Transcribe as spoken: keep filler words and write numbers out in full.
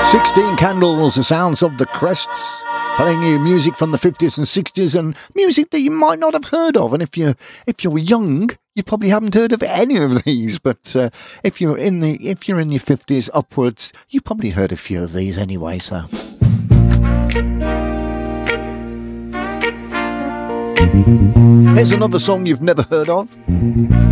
sixteen Candles, the sounds of the Crests, playing you music from the fifties and sixties and music that you might not have heard of. And if you're if you're young, you probably haven't heard of any of these. But uh, if you're in the if you're in your fifties upwards, you've probably heard a few of these anyway. So. Here's another song you've never heard of.